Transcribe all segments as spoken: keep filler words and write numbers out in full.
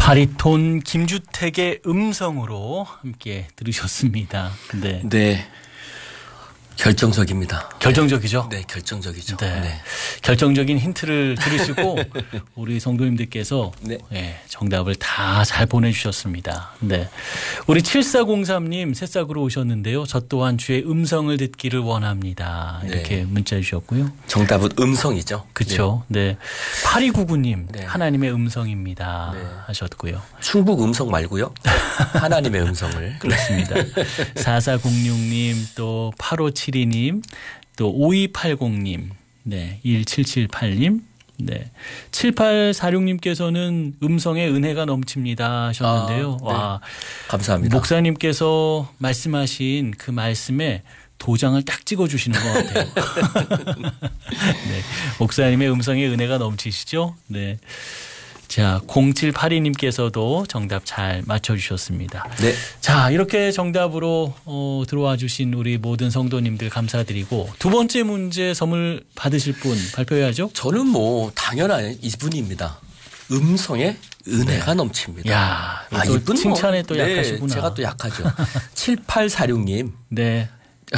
바리톤 김주택의 음성으로 함께 들으셨습니다. 네. 네. 결정적입니다. 결정적이죠? 네, 결정적이죠. 네. 네. 결정적인 힌트를 들으시고 우리 성도님들께서 네. 네, 정답을 다 잘 보내주셨습니다. 네. 우리 칠사공삼 님 새싹으로 오셨는데요. 저 또한 주의 음성을 듣기를 원합니다. 이렇게 네. 문자 주셨고요. 정답은 음성이죠. 그렇죠. 네. 네. 팔이구구 님 네. 하나님의 음성입니다. 네. 하셨고요. 충북 음성 말고요. 하나님의 음성을. 그렇습니다. 사사공육 님 또 팔오칠이 님 또 오이팔공 님 네, 일칠칠팔 님 네. 칠팔사육 님께서는 음성의 은혜가 넘칩니다 하셨는데요. 아, 네. 와, 감사합니다. 목사님께서 말씀하신 그 말씀에 도장을 딱 찍어주시는 것 같아요. 네. 목사님의 음성의 은혜가 넘치시죠? 네. 자, 공칠팔이 님께서도 정답 잘 맞춰주셨습니다. 네. 자, 이렇게 정답으로 어, 들어와 주신 우리 모든 성도님들 감사드리고 두 번째 문제 선물 받으실 분 발표해야죠. 저는 뭐 당연한 이분입니다. 음성의 은혜가 네. 넘칩니다. 야, 아, 또 이분 칭찬에 또 네, 약하시구나. 제가 또 약하죠. 칠팔사육 님. 네.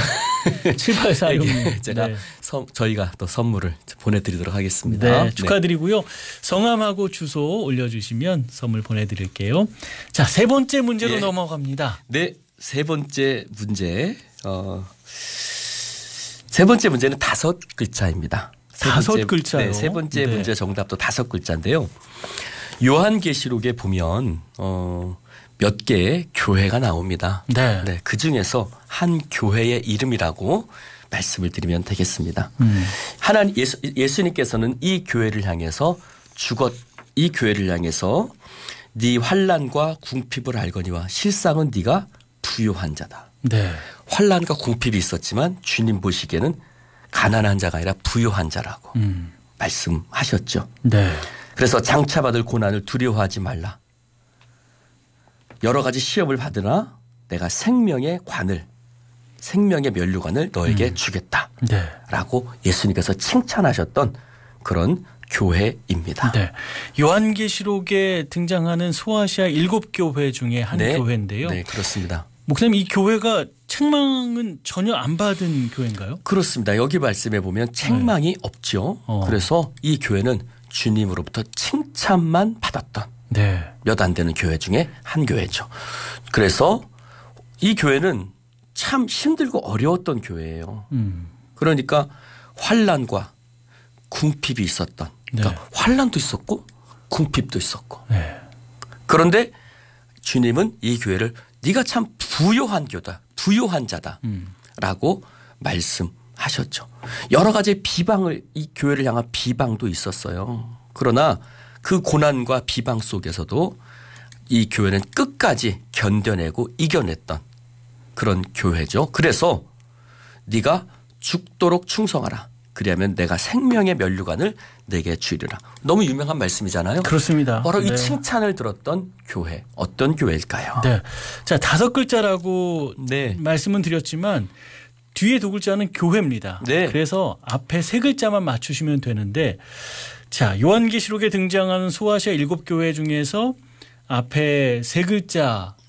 칠팔사육 님. 네, 제가 네. 선, 저희가 또 선물을 보내드리도록 하겠습니다. 네, 축하드리고요. 성함하고 주소 올려주시면 선물 보내드릴게요. 자, 세 번째 문제로 예. 넘어갑니다. 네, 세 번째 문제. 어, 세 번째 문제는 다섯 글자입니다. 세 다섯 번째, 글자요? 네, 세 번째 네. 문제 정답도 다섯 글자인데요. 요한계시록에 보면 어, 몇 개의 교회가 나옵니다. 네. 네, 그 중에서 한 교회의 이름이라고 말씀을 드리면 되겠습니다. 음. 하나님 예수, 예수님께서는 이 교회를 향해서 죽었 이 교회를 향해서 네 환난과 궁핍을 알거니와 실상은 네가 부요한 자다. 네. 환난과 궁핍이 있었지만 주님 보시기에는 가난한 자가 아니라 부요한 자라고 음. 말씀하셨죠. 네. 그래서 장차받을 고난을 두려워하지 말라. 여러 가지 시험을 받으나 내가 생명의 관을 생명의 면류관을 너에게 음. 주겠다라고 네. 예수님께서 칭찬하셨던 그런 교회입니다. 네. 요한계시록에 등장하는 소아시아 일곱 교회 중에 한 네. 교회인데요. 네, 그렇습니다. 목사님 이 교회가 책망은 전혀 안 받은 교회인가요? 그렇습니다. 여기 말씀해 보면 책망이 없죠. 어. 그래서 이 교회는 주님으로부터 칭찬만 받았던 네. 몇 안 되는 교회 중에 한 교회죠. 그래서 이 교회는 참 힘들고 어려웠던 교회예요. 음. 그러니까 환난과 궁핍이 있었던 그러니까 네. 환난도 있었고 궁핍도 있었고 네. 그런데 주님은 이 교회를 네가 참 부요한 교다. 부요한 자다. 음. 라고 말씀하셨죠. 여러 가지 비방을 이 교회를 향한 비방도 있었어요. 그러나 그 고난과 비방 속에서도 이 교회는 끝까지 견뎌내고 이겨냈던 그런 교회죠. 그래서 네가 죽도록 충성하라. 그리하면 내가 생명의 면류관을 내게 주리라. 너무 유명한 말씀이잖아요. 그렇습니다. 바로 네. 이 칭찬을 들었던 교회. 어떤 교회일까요? 네. 자, 다섯 글자라고 네. 말씀은 드렸지만 뒤에 두 글자는 교회입니다. 네. 그래서 앞에 세 글자만 맞추시면 되는데 자, 요한계시록에 등장하는 소아시아 일곱 교회 중에서 앞에 세 글자